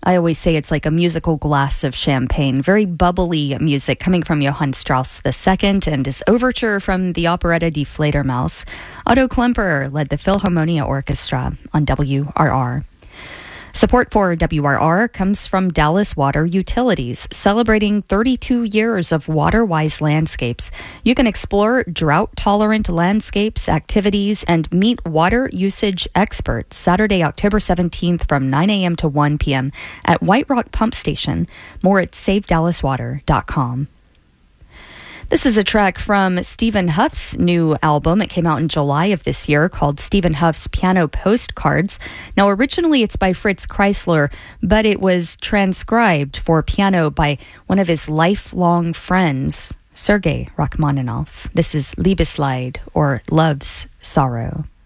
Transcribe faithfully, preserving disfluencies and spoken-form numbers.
I always say it's like a musical glass of champagne, very bubbly music coming from Johann Strauss the Second and his overture from the operetta Die Fledermaus. Otto Klemperer led the Philharmonia Orchestra on W R R. Support for W R R comes from Dallas Water Utilities, celebrating thirty-two years of water-wise landscapes. You can explore drought-tolerant landscapes, activities, and meet water usage experts Saturday, October seventeenth from nine a.m. to one p.m. at White Rock Pump Station. More at save dallas water dot com. This is a track from Stephen Huff's new album. It came out in July of this year called Stephen Huff's Piano Postcards. Now, originally it's by Fritz Kreisler, but it was transcribed for piano by one of his lifelong friends, Sergei Rachmaninoff. This is Liebesleid, or Love's Sorrow.